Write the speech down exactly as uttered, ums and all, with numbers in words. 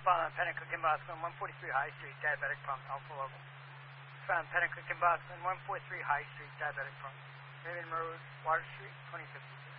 Found Pennacook and Boston, one forty-three High Street, diabetic prompt, Alpha level. Found Pennacook and Boston, one forty-three High Street, diabetic prompt. Raven Road, Water Street, twenty fifty-two.